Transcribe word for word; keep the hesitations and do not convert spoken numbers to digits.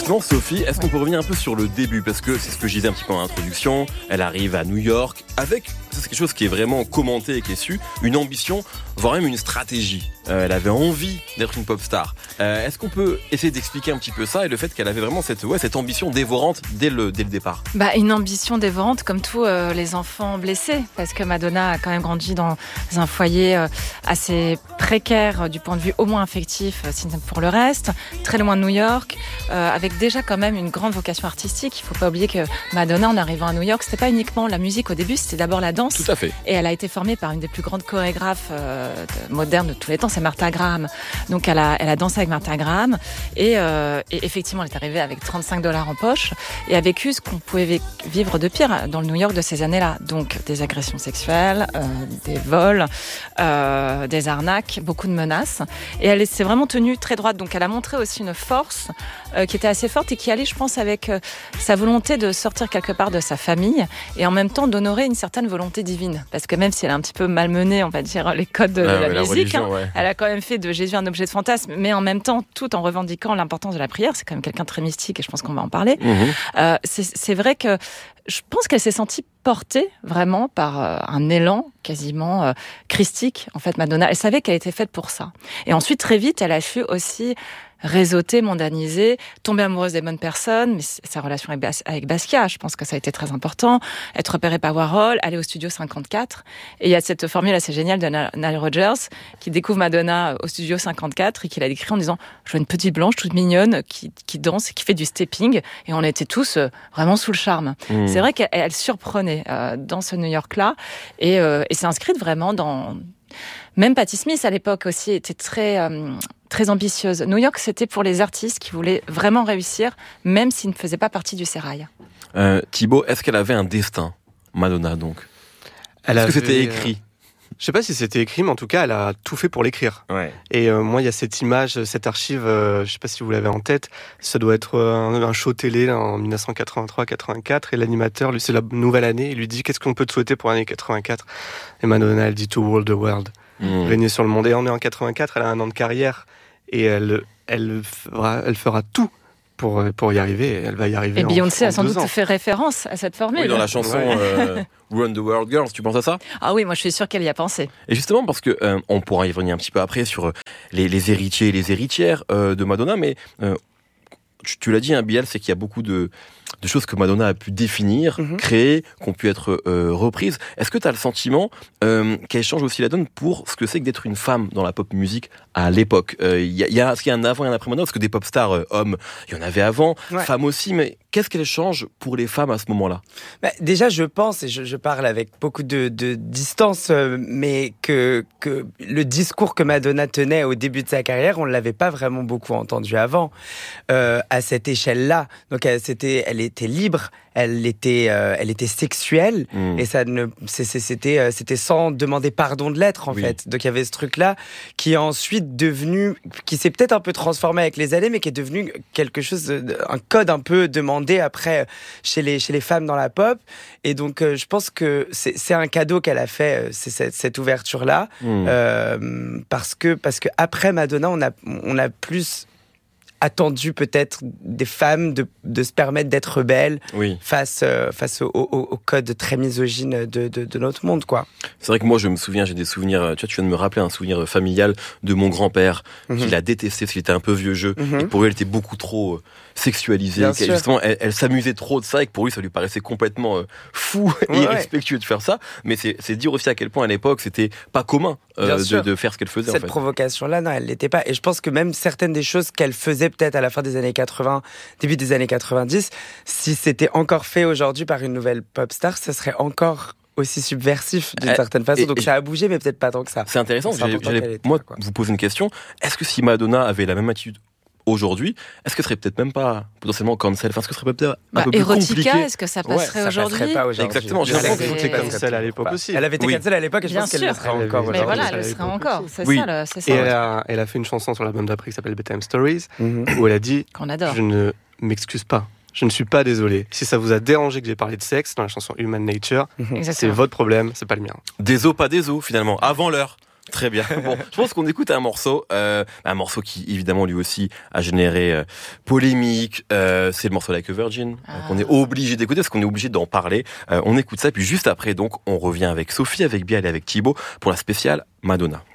Justement, Sophie, est-ce qu'on peut revenir un peu sur le début ? Parce que c'est ce que je disais un petit peu en introduction. Elle arrive à New York avec, ça c'est quelque chose qui est vraiment commenté et qui est su, une ambition, voire même une stratégie. Euh, elle avait envie d'être une pop star. Euh, est-ce qu'on peut essayer d'expliquer un petit peu ça et le fait qu'elle avait vraiment cette, ouais, cette ambition dévorante dès le, dès le départ ? Bah, une ambition dévorante comme tous euh, les enfants blessés, parce que Madonna a quand même grandi dans un foyer euh, assez précaire euh, du point de vue au moins affectif, euh, sinon pour le reste, très loin de New York, euh, avec déjà quand même une grande vocation artistique. Il ne faut pas oublier que Madonna, en arrivant à New York, c'était pas uniquement la musique au début, c'était d'abord la danse. Tout à fait. Et elle a été formée par une des plus grandes chorégraphes euh, de, modernes de tous les temps, c'est Martha Graham. Donc elle a, elle a dansé avec Martha Graham et, euh, et effectivement elle est arrivée avec trente-cinq dollars en poche et a vécu ce qu'on pouvait vivre de pire dans le New York de ces années-là. Donc des agressions sexuelles, euh, des vols, euh, des arnaques, beaucoup de menaces. Et elle s'est vraiment tenue très droite. Donc elle a montré aussi une force euh, qui était assez forte et qui allait, je pense, avec euh, sa volonté de sortir quelque part de sa famille et en même temps d'honorer une certaine volonté divine. Parce que même si elle a un petit peu malmené, on va dire, les codes de, ah, de la musique, la religion, hein, ouais. Elle a quand même fait de Jésus un objet de fantasme, mais en même temps, tout en revendiquant l'importance de la prière. C'est quand même quelqu'un de très mystique et je pense qu'on va en parler. Mmh. Euh, c'est, c'est vrai que je pense qu'elle s'est sentie portée vraiment par euh, un élan quasiment euh, christique, en fait, Madonna. Elle savait qu'elle était faite pour ça. Et ensuite, très vite, elle a su aussi réseauter, mondaniser, tomber amoureuse des bonnes personnes, mais sa relation avec, Bas- avec Basquiat, je pense que ça a été très important, être repérée par Warhol, aller au studio cinquante-quatre, et il y a cette formule assez géniale de Nile Rodgers, qui découvre Madonna au studio cinquante-quatre, et qui l'a décrit en disant « Je vois une petite blanche toute mignonne, qui, qui danse et qui fait du stepping », et on était tous euh, vraiment sous le charme. Mmh. C'est vrai qu'elle elle surprenait euh, dans ce New York-là, et, euh, et s'est inscrite vraiment dans... Même Patti Smith, à l'époque aussi, était très... Euh, très ambitieuse. New York, c'était pour les artistes qui voulaient vraiment réussir, même s'ils ne faisaient pas partie du sérail. Euh, Thibaut, est-ce qu'elle avait un destin, Madonna, donc ? Elle Est-ce avait, que c'était écrit ? euh, Je sais pas si c'était écrit, mais en tout cas, elle a tout fait pour l'écrire. Ouais. Et euh, moi, il y a cette image, cette archive, euh, je sais pas si vous l'avez en tête, ça doit être un, un show télé là, en dix-neuf cent quatre-vingt-trois quatre-vingt-quatre, et l'animateur, lui, c'est la nouvelle année, il lui dit « Qu'est-ce qu'on peut te souhaiter pour l'année quatre-vingt-quatre ?» Et Madonna, elle dit « To rule the world ». Mmh. Régner sur le monde. Et on est en quatre-vingt-quatre, elle a un an de carrière et elle, elle, fera, elle fera tout pour, pour y arriver. Et elle va y arriver. Et Beyoncé a sans doute ans. fait référence à cette formule. Oui, dans la chanson euh, Run the World Girls, tu penses à ça ? Ah oui, moi je suis sûre qu'elle y a pensé. Et justement, parce que euh, on pourra y revenir un petit peu après sur les, les héritiers et les héritières euh, de Madonna, mais euh, tu, tu l'as dit, hein, Biel, c'est qu'il y a beaucoup de, de choses que Madonna a pu définir, mm-hmm. créer, qui ont pu être euh, reprises. Est-ce que tu as le sentiment euh, qu'elle change aussi la donne pour ce que c'est que d'être une femme dans la pop musique à l'époque ? Il euh, y, y a, est-ce qu'il y a un avant et un après Madonna ? Parce que des pop stars euh, hommes, il y en avait avant, ouais. Femmes aussi, mais qu'est-ce qu'elle change pour les femmes à ce moment-là ? Bah, déjà, je pense, et je, je parle avec beaucoup de, de distance, euh, mais que, que le discours que Madonna tenait au début de sa carrière, on ne l'avait pas vraiment beaucoup entendu avant, euh, à cette échelle-là. Donc, elle, c'était, elle était libre, elle était, euh, elle était sexuelle, mmh. et ça ne, c'est, c'est, c'était, euh, c'était sans demander pardon de l'être, en oui. fait. Donc, il y avait ce truc-là qui est ensuite devenu, qui s'est peut-être un peu transformé avec les années, mais qui est devenu quelque chose, un code un peu demandé après chez les, chez les femmes dans la pop. Et donc, euh, je pense que c'est, c'est un cadeau qu'elle a fait, c'est cette, cette ouverture-là, mmh. euh, parce que, parce que après Madonna, on a, on a plus attendu peut-être des femmes de, de se permettre d'être belles oui. face, euh, face au, au, au code très misogyne de, de, de notre monde, quoi. C'est vrai que moi, je me souviens, j'ai des souvenirs, tu vois, tu viens de me rappeler un souvenir familial de mon grand-père, mm-hmm. qui l'a détesté parce qu'il était un peu vieux jeu, mm-hmm. et pour lui, elle était beaucoup trop euh, sexualisée, et justement, elle, elle s'amusait trop de ça, et que pour lui, ça lui paraissait complètement euh, fou et ouais, irrespectueux ouais. de faire ça, mais c'est, c'est dire aussi à quel point, à l'époque, c'était pas commun euh, de, de faire ce qu'elle faisait. Cette en fait. provocation-là, non, elle l'était pas, et je pense que même certaines des choses qu'elle faisait peut-être à la fin des années quatre-vingts, début des années quatre-vingt-dix, si c'était encore fait aujourd'hui par une nouvelle pop star, ça serait encore aussi subversif d'une euh, certaine façon. Et, Donc et ça a bougé, mais peut-être pas tant que ça. C'est intéressant. C'est j'allais, j'allais était, moi, quoi. Vous poser une question. Est-ce que si Madonna avait la même attitude aujourd'hui, est-ce que ce serait peut-être même pas potentiellement cancel ? Enfin, est-ce que ce serait peut-être un bah, peu plus Erotica, compliqué ? est-ce que ça passerait ouais, aujourd'hui ? Ça passerait pas aujourd'hui. Exactement. Je pense qu'elle était cancel à l'époque aussi. Elle avait été oui. cancel à l'époque et je Bien pense sûr. qu'elle le sera encore aujourd'hui. Mais voilà, elle le sera encore. C'est oui. ça, le, c'est ça. Et elle a, elle a fait une chanson sur l'album d'après qui s'appelle Bedtime Stories, mm-hmm. où elle a dit qu'on adore. Je ne m'excuse pas. Je ne suis pas désolé. Si ça vous a dérangé que j'ai parlé de sexe dans la chanson Human Nature, mm-hmm. c'est votre problème, c'est pas le mien. Des os, pas des os, finalement. Avant l'heure. Très bien. Bon, je pense qu'on écoute un morceau, euh, un morceau qui évidemment lui aussi a généré euh, polémique. Euh, c'est le morceau Like a Virgin ah. euh, qu'on est obligé d'écouter parce qu'on est obligé d'en parler. Euh, on écoute ça puis juste après donc on revient avec Sophie, avec Bial et avec Thibaut pour la spéciale Madonna.